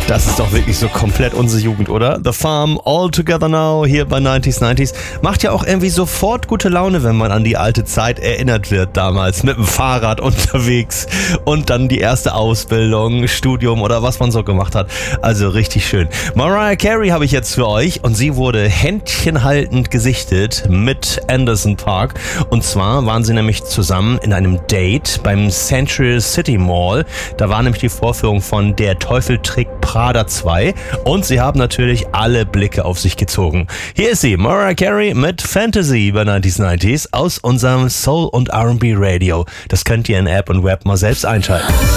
Das ist doch wirklich so komplett unsere Jugend, oder? The Farm, All Together Now, hier bei 90s. Macht ja auch irgendwie sofort gute Laune, wenn man an die alte Zeit erinnert wird damals. Mit dem Fahrrad unterwegs und dann die erste Ausbildung, Studium oder was man so gemacht hat. Also richtig schön. Mariah Carey habe ich jetzt für euch und sie wurde händchenhaltend gesichtet mit Anderson .Paak. Und zwar waren sie nämlich zusammen in einem Date beim Central City Mall. Da war nämlich die Vorführung von Der Teufel trägt Prada 2 und sie haben natürlich alle Blicke auf sich gezogen. Hier ist sie, Mariah Carey mit Fantasy bei 90s aus unserem Soul- und R&B Radio. Das könnt ihr in App und Web mal selbst einschalten.